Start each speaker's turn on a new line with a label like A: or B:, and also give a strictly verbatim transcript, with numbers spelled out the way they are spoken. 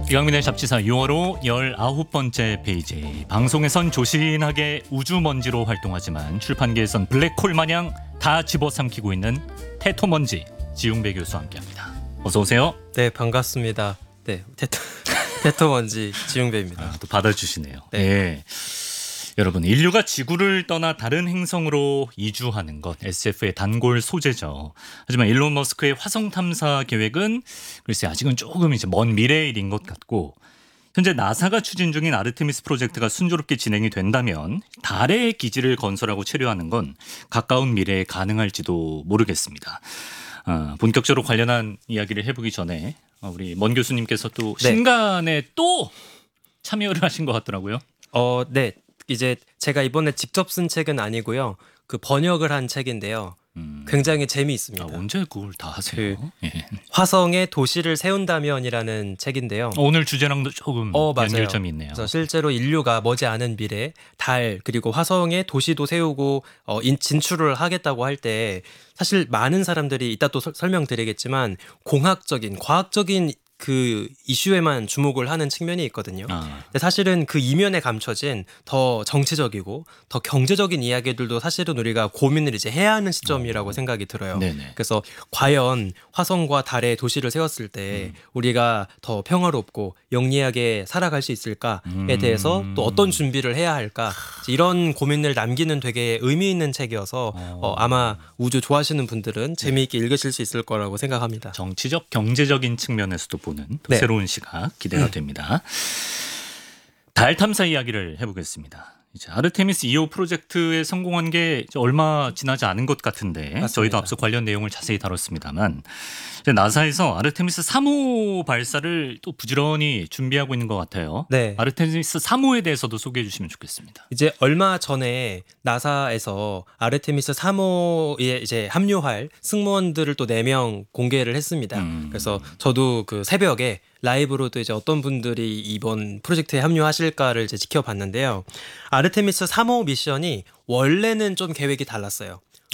A: 이강민의 잡지사 유월호 열아홉 번째 페이지. 방송에선 조신하게 우주먼지로 활동하지만 출판계에선 블랙홀 마냥 다 집어삼키고 있는 테토먼지 지웅배 교수와 함께합니다. 어서 오세요.
B: 네, 반갑습니다. 네, 테토, 테토먼지 지웅배입니다.
A: 아, 또 받아주시네요.
B: 네.
A: 예. 여러분, 인류가 지구를 떠나 다른 행성으로 이주하는 것, 에스에프의 단골 소재죠. 하지만 일론 머스크의 화성 탐사 계획은 글쎄 아직은 조금 이제 먼 미래의 일인 것 같고, 현재 나사가 추진 중인 아르테미스 프로젝트가 순조롭게 진행이 된다면 달에 기지를 건설하고 체류하는 건 가까운 미래에 가능할지도 모르겠습니다. 아, 본격적으로 관련한 이야기를 해보기 전에 우리 먼 교수님께서 또
B: 네.
A: 신간에 또 참여를 하신 것 같더라고요.
B: 어, 네. 이제 제가 이번에 직접 쓴 책은 아니고요. 그 번역을 한 책인데요.
A: 음.
B: 굉장히 재미있습니다.
A: 아, 언제 그걸 다 하세요?
B: 그
A: 예.
B: 화성에 도시를 세운다면이라는 책인데요.
A: 오늘 주제랑도 조금
B: 어, 맞아요.
A: 연결점이 있네요.
B: 그래서 실제로 인류가 머지않은 미래 달 그리고 화성에 도시도 세우고 어, 인, 진출을 하겠다고 할 때 사실 많은 사람들이 이따 또 서, 설명드리겠지만 공학적인 과학적인 그 이슈에만 주목을 하는 측면이 있거든요.
A: 아.
B: 근데 사실은 그 이면에 감춰진 더 정치적이고 더 경제적인 이야기들도 사실은 우리가 고민을 이제 해야 하는 시점이라고
A: 어.
B: 생각이 들어요.
A: 네네.
B: 그래서 과연 화성과 달에 도시를 세웠을 때
A: 음.
B: 우리가 더 평화롭고 영리하게 살아갈 수 있을까에
A: 음.
B: 대해서 또 어떤 준비를 해야 할까 이런 고민을 남기는 되게 의미 있는 책이어서
A: 어.
B: 어, 아마 우주 좋아하시는 분들은 재미있게 읽으실 수 있을 거라고 생각합니다.
A: 정치적, 경제적인 측면에서도 보는 또
B: 네.
A: 새로운 시각 기대가
B: 음.
A: 됩니다. 달 탐사 이야기를 해보겠습니다. 이제 아르테미스 이 호 프로젝트에 성공한 게 이제 얼마 지나지 않은 것 같은데
B: 맞습니다.
A: 저희도 앞서 관련 내용을 자세히 다뤘습니다만 이제 나사에서 아르테미스 삼 호 발사를 또 부지런히 준비하고 있는 것 같아요.
B: 네.
A: 아르테미스 삼 호에 대해서도 소개해 주시면 좋겠습니다.
B: 이제 얼마 전에 나사에서 아르테미스 삼 호에 이제 합류할 승무원들을 또 네 명 공개를 했습니다.
A: 음.
B: 그래서 저도 그 새벽에 라이브로도 이제 어떤 분들이 이번 프로젝트에 합류하실까를 이제 지켜봤는데요. 아르테미스 삼 호 미션이 원래는 좀 계획이 달랐어요.